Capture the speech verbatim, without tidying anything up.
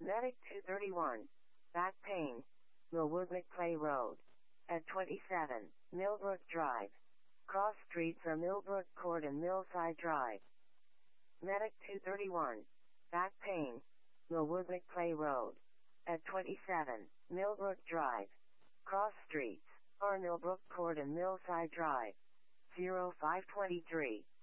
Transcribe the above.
Medic two thirty-one. Back pain. Millwood McClay Road. At twenty-seven, Millbrook Drive. Cross Street from Millbrook Court and Millside Drive. Medic two thirty-one. Back pain. Millwood McClay Road. At twenty-seven, Millbrook Drive. Cross Streets, or Millbrook Court and Millside Drive. zero five two three.